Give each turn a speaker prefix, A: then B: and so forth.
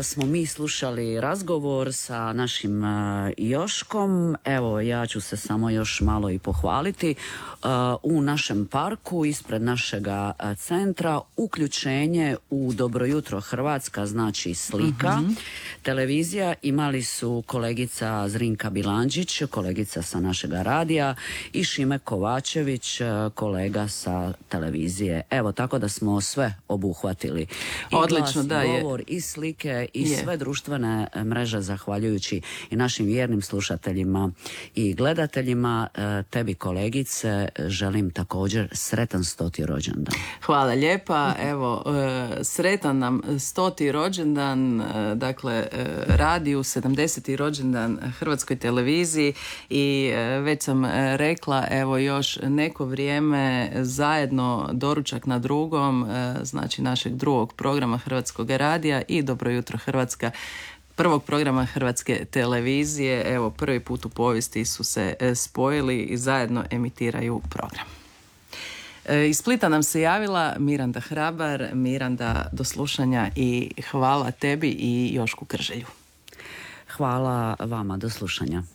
A: smo mi slušali razgovor sa našim Joškom. Evo, ja ću se samo još malo i pohvaliti. U našem parku, ispred našega centra, uključenje u Dobro jutro Hrvatska, znači slika. Televizija imali su kolegica Zrinka Bilandžić, kolegica sa našega radija, i Šime Kovačević, kolega sa televizije. Evo, tako da smo sve obuhvatili. I
B: odlično,
A: glas,
B: da,
A: i govor, i slike, i sve društvene mreže, zahvaljujući i našim vjernim slušateljima i gledateljima. Tebi, kolegice, želim također sretan 100. rođendan.
B: Hvala lijepa. Evo, sretan nam 100. rođendan, dakle, radiju, 70. rođendan Hrvatskoj televiziji i već sam rekla, evo, još neko vrijeme zajedno, doručak na drugom, znači našeg drugog programa Hrvatskog radija i Dobro jutro Hrvatska, prvog programa Hrvatske televizije. Evo, prvi put u povijesti su se spojili i zajedno emitiraju program. Iz Splita nam se javila Miranda Hrabar. Miranda, do slušanja i hvala tebi i Jošku Krželju.
A: Hvala vama, do slušanja.